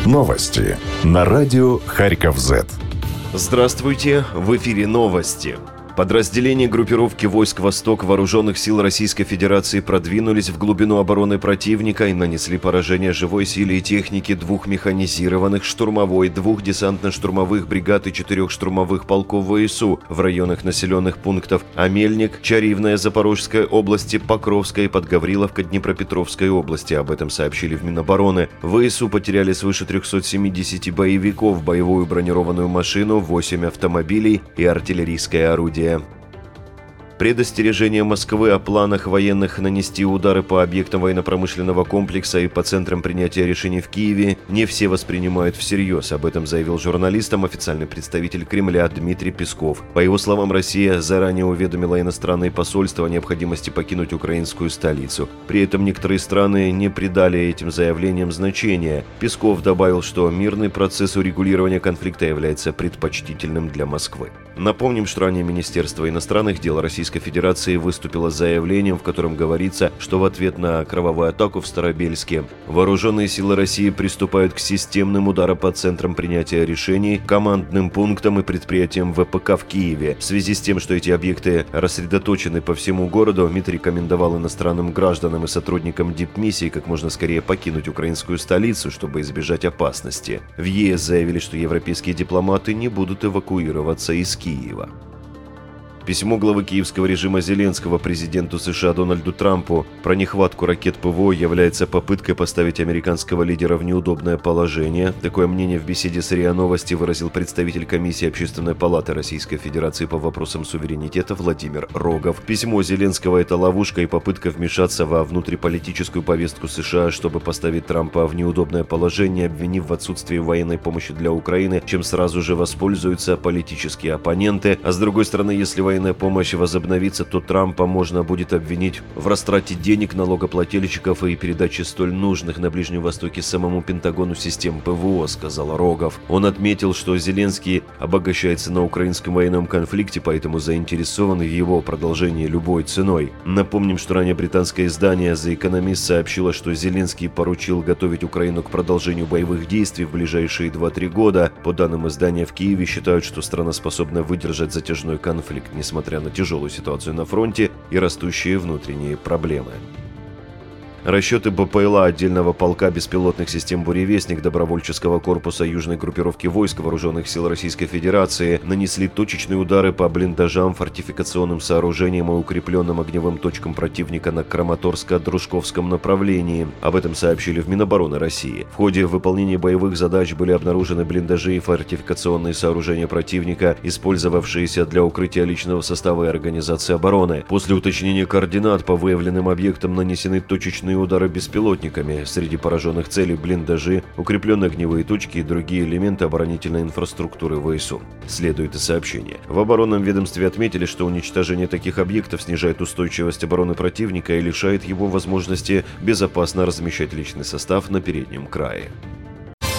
Новости на радио Харьков-Z. Здравствуйте, в эфире новости. Подразделения группировки войск «Восток» Вооруженных сил Российской Федерации продвинулись в глубину обороны противника и нанесли поражение живой силе и технике 2 механизированных, штурмовой, 2 десантно-штурмовых бригад и 4 штурмовых полков ВСУ в районах населенных пунктов Амельник, Чаривная Запорожской области, Покровская и Подгавриловка Днепропетровской области. Об этом сообщили в Минобороны. ВСУ потеряли свыше 370 боевиков, боевую бронированную машину, 8 автомобилей и артиллерийское орудие. Предостережение Москвы о планах военных нанести удары по объектам военно-промышленного комплекса и по центрам принятия решений в Киеве не все воспринимают всерьез. Об этом заявил журналистам официальный представитель Кремля Дмитрий Песков. По его словам, Россия заранее уведомила иностранные посольства о необходимости покинуть украинскую столицу. При этом некоторые страны не придали этим заявлениям значения. Песков добавил, что мирный процесс урегулирования конфликта является предпочтительным для Москвы. Напомним, что ранее Министерство иностранных дел Российской Федерации выступило с заявлением, в котором говорится, что в ответ на кровавую атаку в Старобельске вооруженные силы России приступают к системным ударам по центрам принятия решений, командным пунктам и предприятиям ВПК в Киеве. В связи с тем, что эти объекты рассредоточены по всему городу, МИД рекомендовал иностранным гражданам и сотрудникам дипмиссии как можно скорее покинуть украинскую столицу, чтобы избежать опасности. В ЕС заявили, что европейские дипломаты не будут эвакуироваться из Киева. Письмо главы киевского режима Зеленского президенту США Дональду Трампу про нехватку ракет ПВО является попыткой поставить американского лидера в неудобное положение. Такое мнение в беседе с РИА Новости выразил представитель комиссии Общественной палаты Российской Федерации по вопросам суверенитета Владимир Рогов. Письмо Зеленского – это ловушка и попытка вмешаться во внутриполитическую повестку США, чтобы поставить Трампа в неудобное положение, обвинив в отсутствии военной помощи для Украины, чем сразу же воспользуются политические оппоненты. А с другой стороны, если военная помощь возобновится, то Трампа можно будет обвинить в растрате денег налогоплательщиков и передаче столь нужных на Ближнем Востоке самому Пентагону систем ПВО, сказал Рогов. Он отметил, что Зеленский обогащается на украинском военном конфликте, поэтому заинтересован в его продолжении любой ценой. Напомним, что ранее британское издание The Economist сообщило, что Зеленский поручил готовить Украину к продолжению боевых действий в ближайшие 2-3 года. По данным издания, в Киеве считают, что страна способна выдержать затяжной конфликт, несмотря на тяжелую ситуацию на фронте и растущие внутренние проблемы. Расчеты БПЛА отдельного полка беспилотных систем «Буревестник» добровольческого корпуса южной группировки войск Вооруженных сил Российской Федерации нанесли точечные удары по блиндажам, фортификационным сооружениям и укрепленным огневым точкам противника на Краматорско-Дружковском направлении. Об этом сообщили в Минобороны России. В ходе выполнения боевых задач были обнаружены блиндажи и фортификационные сооружения противника, использовавшиеся для укрытия личного состава и организации обороны. После уточнения координат по выявленным объектам нанесены точечные удары беспилотниками. Среди пораженных целей блиндажи, укрепленные огневые точки и другие элементы оборонительной инфраструктуры ВСУ. Следует и сообщение. В оборонном ведомстве отметили, что уничтожение таких объектов снижает устойчивость обороны противника и лишает его возможности безопасно размещать личный состав на переднем крае.